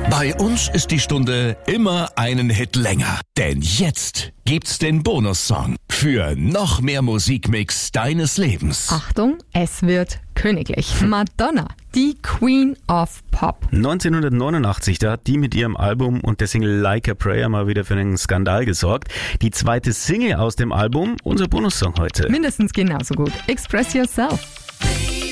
Bei uns ist die Stunde immer einen Hit länger. Denn jetzt gibt's den Bonussong für noch mehr Musikmix deines Lebens. Achtung, es wird königlich. Madonna, die Queen of Pop. 1989, da hat die mit ihrem Album und der Single Like a Prayer mal wieder für einen Skandal gesorgt. Die zweite Single aus dem Album, unser Bonussong heute. Mindestens genauso gut. Express Yourself.